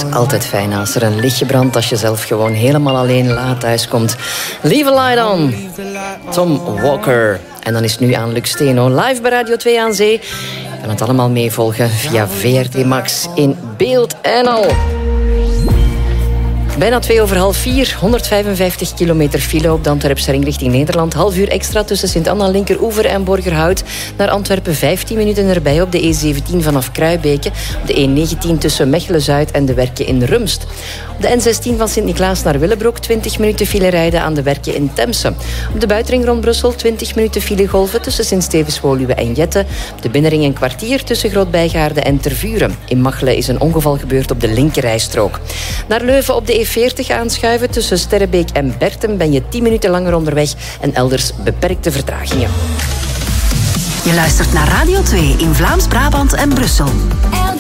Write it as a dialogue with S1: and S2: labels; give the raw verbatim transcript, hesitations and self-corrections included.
S1: is altijd fijn als er een lichtje brandt, als je zelf gewoon helemaal alleen laat thuiskomt. Leave a light on. Tom Walker. En dan is het nu aan Lux Steno, live bij Radio twee aan Zee. Je kan het allemaal meevolgen via V R T Max in beeld en al. Bijna twee over half vier, honderdvijfenvijftig kilometer file op de Antwerpse ring richting Nederland. Half uur extra tussen Sint-Anna, Linkeroever en Borgerhout. Naar Antwerpen vijftien minuten erbij op de E zeventien vanaf Kruibeke. Op de E negentien tussen Mechelen-Zuid en de Werken in Rumst. Op de N zestien van Sint-Niklaas naar Willebroek twintig minuten file rijden aan de Werken in Temse. Op de buitenring rond Brussel twintig minuten filegolven tussen Sint-Stevens-Woluwe en Jette. Op de binnenring een kwartier tussen Groot-Bijgaarde en Tervuren. In Machelen is een ongeval gebeurd op de linkerrijstrook. Naar Leuven op de E veertig aanschuiven tussen Sterrebeek en Bertem ben je tien minuten langer onderweg en elders beperkte vertragingen.
S2: Je luistert naar Radio twee in Vlaams-Brabant en Brussel.